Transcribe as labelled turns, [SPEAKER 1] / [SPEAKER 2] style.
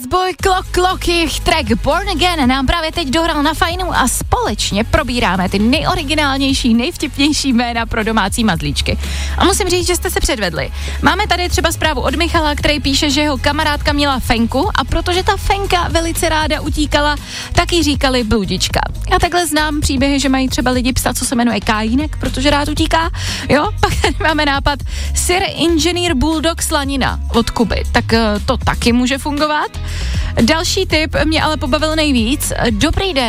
[SPEAKER 1] Boy Clock, jejich track Born Again nám právě teď dohrál na Fajnu a společně probíráme ty nejoriginálnější, nejvtipnější jména pro domácí mazlíčky. A musím říct, že jste se předvedli. Máme tady třeba zprávu od Michala, který píše, že jeho kamarádka měla fenku a protože ta fenka velice ráda utíkala, tak jí říkali bludička. Já takhle znám příběhy, že mají třeba lidi psa, co se jmenuje Kajínek, protože rád utíká. Jo, pak tady máme nápad Sir Engineer Bulldog Slanina od Kuby, tak to taky může fungovat. Další tip mě ale pobavil nejvíc. Dobrý den.